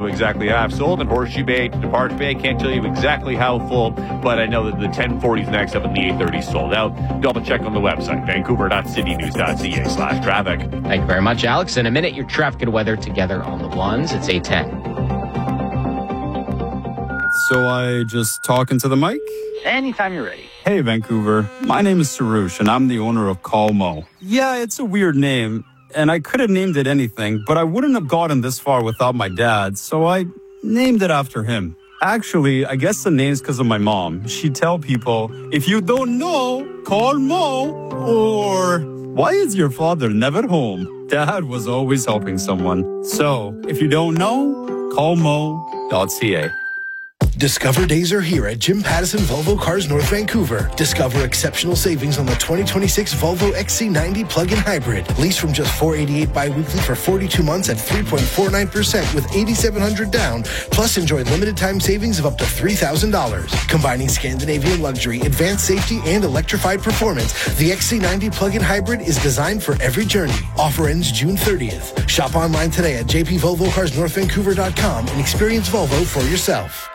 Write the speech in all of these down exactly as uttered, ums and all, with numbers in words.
exactly half sold. And Horseshoe Bay to Departure Bay, can't tell you exactly how full, but I know that the ten forty is next up and the eight thirty sold out. Double check on the website, vancouver dot city news dot c a slash traffic. Thank you very much, Alex. In a minute, your traffic and weather together on the ones. It's eight ten. So I just talk into the mic? Anytime you're ready. Hey, Vancouver. My name is Sarush, and I'm the owner of Call Mo. Yeah, it's a weird name, and I could have named it anything, but I wouldn't have gotten this far without my dad, so I named it after him. Actually, I guess the name's because of my mom. She'd tell people, if you don't know, call Mo, or why is your father never home? Dad was always helping someone. So, if you don't know, call mo dot c a. Discover days are here at Jim Pattison Volvo Cars North Vancouver. Discover exceptional savings on the twenty twenty-six Volvo X C ninety plug-in hybrid. Lease from just four hundred eighty-eight dollars bi-weekly for forty-two months at three point four nine percent with eight thousand seven hundred dollars down. Plus, enjoy limited time savings of up to three thousand dollars. Combining Scandinavian luxury, advanced safety, and electrified performance, the X C ninety plug-in hybrid is designed for every journey. Offer ends June thirtieth. Shop online today at j p volvo cars north vancouver dot com and experience Volvo for yourself.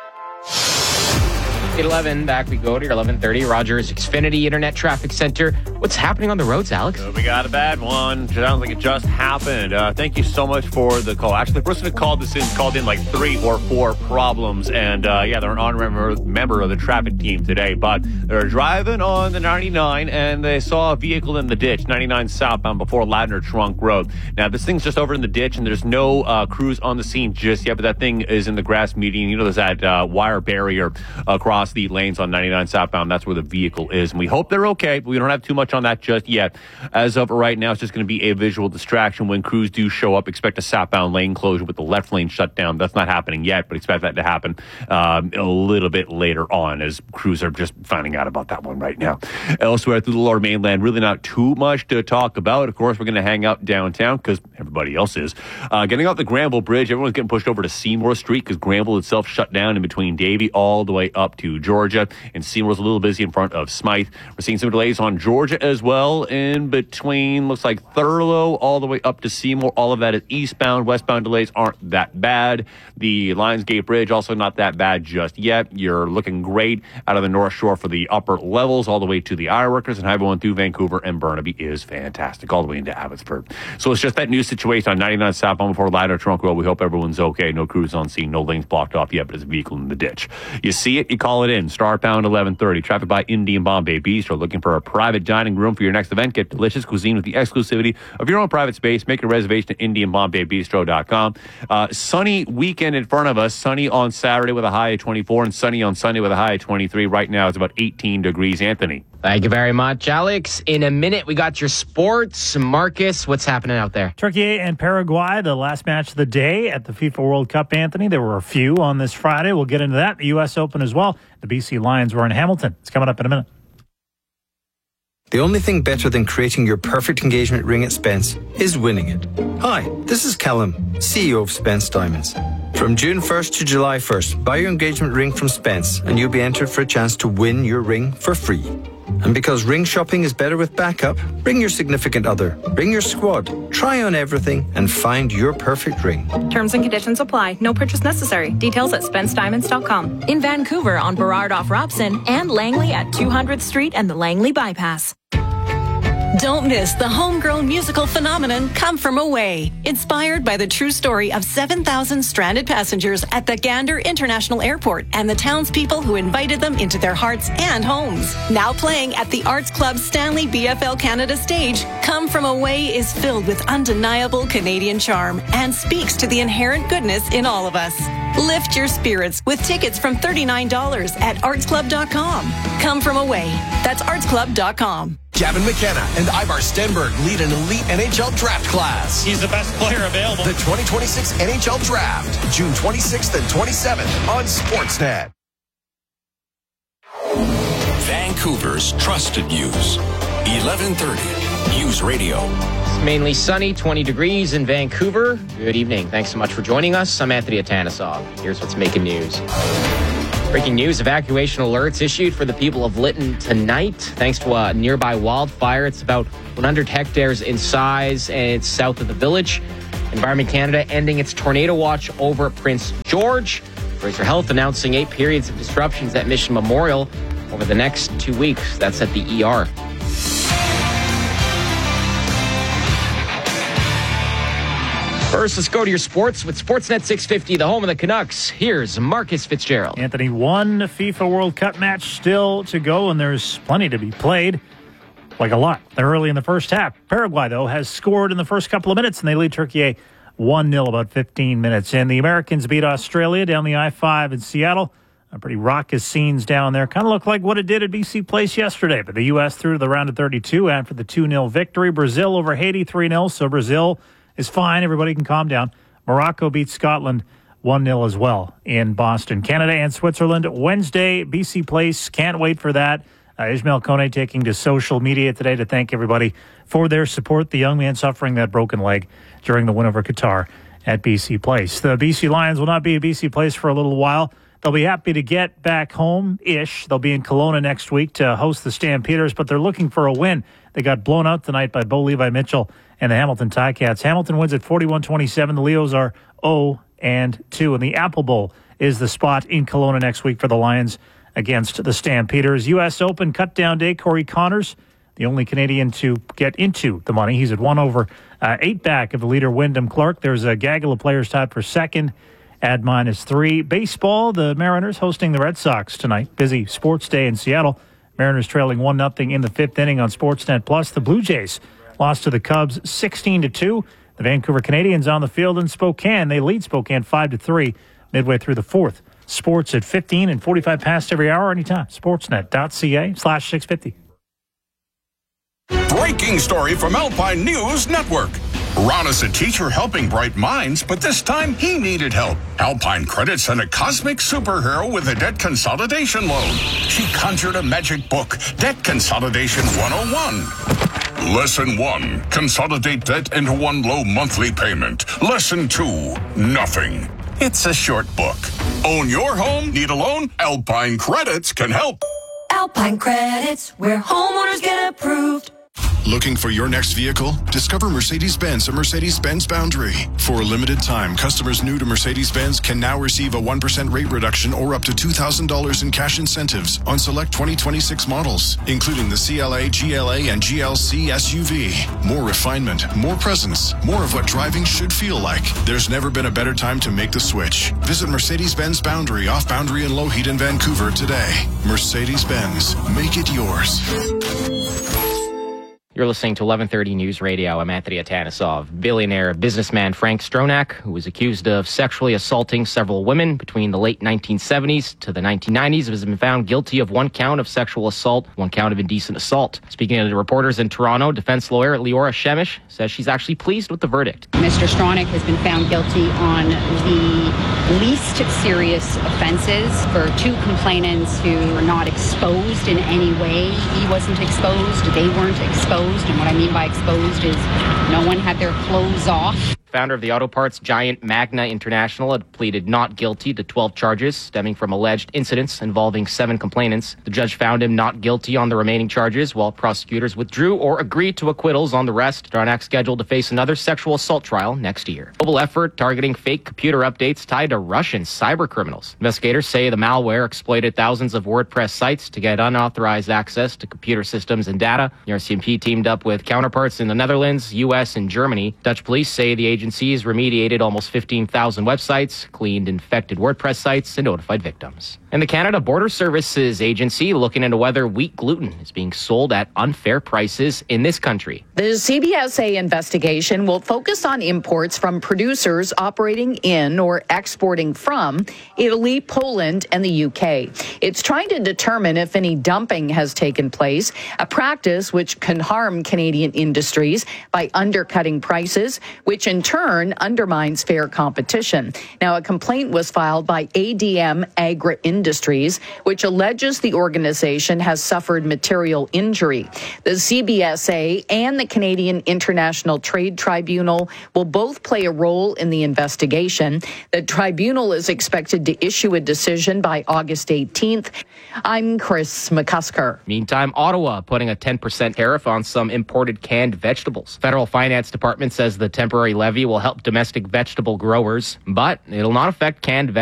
eight eleven, back we go to your eleven thirty. Rogers Xfinity Internet Traffic Center. What's happening on the roads, Alex? Uh, we got a bad one. Sounds like it just happened. Uh, thank you so much for the call. Actually, the person who called this in called in like three or four problems. And uh, yeah, they're an honorary member of the traffic team today. But they're driving on the ninety-nine and they saw a vehicle in the ditch, ninety-nine southbound before Ladner Trunk Road. Now, this thing's just over in the ditch and there's no uh, crews on the scene just yet. But that thing is in the grass median. You know, there's that uh, wire barrier across the lanes on ninety-nine southbound. That's where the vehicle is. And we hope they're okay, but we don't have too much on that just yet. As of right now, it's just going to be a visual distraction. When crews do show up, expect a southbound lane closure with the left lane shut down. That's not happening yet, but expect that to happen um, a little bit later on as crews are just finding out about that one right now. Elsewhere through the lower mainland, really not too much to talk about. Of course, we're going to hang out downtown because everybody else is. Uh, getting off the Granville Bridge, everyone's getting pushed over to Seymour Street because Granville itself shut down in between Davie all the way up to Georgia. And Seymour's a little busy in front of Smythe. We're seeing some delays on Georgia as well in between, looks like Thurlow all the way up to Seymour. All of that is eastbound. Westbound delays aren't that bad. The Lionsgate Bridge also not that bad just yet. You're looking great out of the North Shore for the upper levels all the way to the Ironworkers, and Highway one through Vancouver and Burnaby is fantastic all the way into Abbotsford. So it's just that new situation on ninety-nine southbound before Ladner Trunk Road. We hope everyone's okay. No crews on scene. No lanes blocked off yet, but there's a vehicle in the ditch. You see it, you call it in. Star Pound eleven thirty. Traffic by Indian Bombay Bistro. Looking for a private dining room for your next event? Get delicious cuisine with the exclusivity of your own private space. Make a reservation at indian bombay bistro dot com. Uh, sunny weekend in front of us. Sunny on Saturday with a high of twenty-four and sunny on Sunday with a high of twenty-three. Right now it's about eighteen degrees. Anthony. Thank you very much, Alex. In a minute, we got your sports. Marcus, what's happening out there? Turkey and Paraguay, the last match of the day at the FIFA World Cup, Anthony. There were a few on this Friday. We'll get into that. The U S Open as well. The B C Lions were in Hamilton. It's coming up in a minute. The only thing better than creating your perfect engagement ring at Spence is winning it. Hi, this is Callum, C E O of Spence Diamonds. From June first to July first, buy your engagement ring from Spence and you'll be entered for a chance to win your ring for free. And because ring shopping is better with backup, bring your significant other, bring your squad, try on everything and find your perfect ring. Terms and conditions apply. No purchase necessary. Details at spence diamonds dot com. In Vancouver on Burrard off Robson and Langley at two hundredth Street and the Langley Bypass. Don't miss the homegrown musical phenomenon Come From Away, inspired by the true story of seven thousand stranded passengers at the Gander International Airport and the townspeople who invited them into their hearts and homes. Now playing at the Arts Club Stanley B F L Canada stage, Come From Away is filled with undeniable Canadian charm and speaks to the inherent goodness in all of us. Lift your spirits with tickets from thirty-nine dollars at arts club dot com. Come From Away. That's arts club dot com. Gavin McKenna and Ivar Stenberg lead an elite N H L draft class. He's the best player available. The twenty twenty-six N H L Draft, June twenty-sixth and twenty-seventh on Sportsnet. Vancouver's trusted news, eleven thirty News Radio. It's mainly sunny, twenty degrees in Vancouver. Good evening. Thanks so much for joining us. I'm Anthony Atanesov. Here's what's making news. Breaking news, evacuation alerts issued for the people of Lytton tonight thanks to a nearby wildfire. It's about one hundred hectares in size and it's south of the village. Environment Canada ending its tornado watch over Prince George. Fraser Health announcing eight periods of disruptions at Mission Memorial over the next two weeks. That's at the E R. First, let's go to your sports with Sportsnet six fifty, the home of the Canucks. Here's Marcus Fitzgerald. Anthony, one FIFA World Cup match still to go, and there's plenty to be played. Like a lot. They're early in the first half. Paraguay, though, has scored in the first couple of minutes, and they lead Turkey one nil about fifteen minutes in. The Americans beat Australia down the I five in Seattle. A pretty raucous scenes down there. Kind of look like what it did at B C Place yesterday. But the U S through to the round of thirty-two after the two nil victory. Brazil over Haiti three nil, so Brazil is fine. Everybody can calm down. Morocco beats Scotland one nil as well in Boston. Canada and Switzerland Wednesday, B C Place. Can't wait for that. Uh, Ismail Kone taking to social media today to thank everybody for their support. The young man suffering that broken leg during the win over Qatar at B C Place. The B C Lions will not be at B C Place for a little while. They'll be happy to get back home-ish. They'll be in Kelowna next week to host the Stampeders, but they're looking for a win. They got blown out tonight by Bo Levi Mitchell and the Hamilton Ticats. Hamilton wins at forty-one twenty-seven. The Leos are oh and two, and the Apple Bowl is the spot in Kelowna next week for the Lions against the Stampeders. U S Open cut-down day. Corey Connors, the only Canadian to get into the money. He's at one over, uh, eight back of the leader, Wyndham Clark. There's a gaggle of players tied for second at minus three. Baseball, the Mariners hosting the Red Sox tonight. Busy sports day in Seattle. Mariners trailing one nothing in the fifth inning on Sportsnet Plus. The Blue Jays lost to the Cubs sixteen to two. The Vancouver Canadians on the field in Spokane. They lead Spokane five to three midway through the fourth. Sports at fifteen and forty-five past every hour, anytime. Sportsnet.ca slash 650. Breaking story from Alpine News Network. Ron is a teacher helping bright minds, but this time he needed help. Alpine Credit sent a cosmic superhero with a debt consolidation loan. She conjured a magic book, Debt Consolidation one oh one. Lesson one, consolidate debt into one low monthly payment. Lesson two, nothing. It's a short book. Own your home? Need a loan? Alpine Credits can help. Alpine Credits, where homeowners get approved. Looking for your next vehicle? Discover Mercedes-Benz at Mercedes-Benz Boundary. For a limited time, customers new to Mercedes-Benz can now receive a one percent rate reduction or up to two thousand dollars in cash incentives on select twenty twenty-six models, including the C L A, G L A, and G L C S U V. More refinement, more presence, more of what driving should feel like. There's never been a better time to make the switch. Visit Mercedes-Benz Boundary off Boundary and Lougheed in Vancouver today. Mercedes-Benz. Make it yours. You're listening to eleven thirty News Radio. I'm Anthony Atanasov. Billionaire businessman Frank Stronach, who was accused of sexually assaulting several women between the late nineteen seventies to the nineteen nineties, has been found guilty of one count of sexual assault, one count of indecent assault. Speaking to the reporters in Toronto, defense lawyer Leora Shemish says she's actually pleased with the verdict. Mister Stronach has been found guilty on the least serious offenses for two complainants who were not exposed in any way. He wasn't exposed, they weren't exposed. And what I mean by exposed is no one had their clothes off. Founder of the auto parts giant Magna International had pleaded not guilty to twelve charges stemming from alleged incidents involving seven complainants. The judge found him not guilty on the remaining charges, while prosecutors withdrew or agreed to acquittals on the rest. Stronach's scheduled to face another sexual assault trial next year. Global effort targeting fake computer updates tied to Russian cyber criminals. Investigators say the malware exploited thousands of WordPress sites to get unauthorized access to computer systems and data. The R C M P teamed up with counterparts in the Netherlands, U S, and Germany. Dutch police say the agency Agencies remediated almost fifteen thousand websites, cleaned infected WordPress sites, and notified victims. And the Canada Border Services Agency looking into whether wheat gluten is being sold at unfair prices in this country. The C B S A investigation will focus on imports from producers operating in or exporting from Italy, Poland, and the U K. It's trying to determine if any dumping has taken place, a practice which can harm Canadian industries by undercutting prices, which in turn undermines fair competition. Now, a complaint was filed by A D M Agri Industries, which alleges the organization has suffered material injury. The C B S A and the Canadian International Trade Tribunal will both play a role in the investigation. The tribunal is expected to issue a decision by August eighteenth. I'm Chris McCusker. Meantime, Ottawa putting a ten percent tariff on some imported canned vegetables. Federal Finance Department says the temporary levy levy will help domestic vegetable growers, but it'll not affect canned